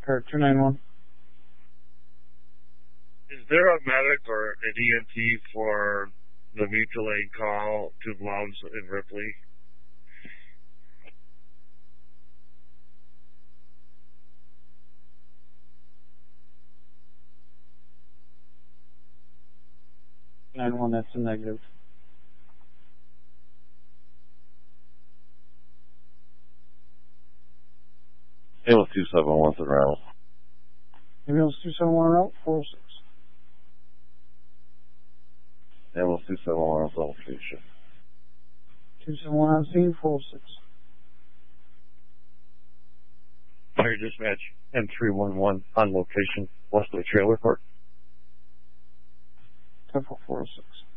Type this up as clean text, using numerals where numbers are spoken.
Kurt 291. Is there a medic or an EMT for the mutual aid call to Loves in Ripley? That's a negative. Ambulance 271 to Reynolds. Ambulance 271 route 46. Ambulance 271 on location. 271 on scene 46. Fire dispatch M311 on location, Wesley Trailer Park. 10-4 46.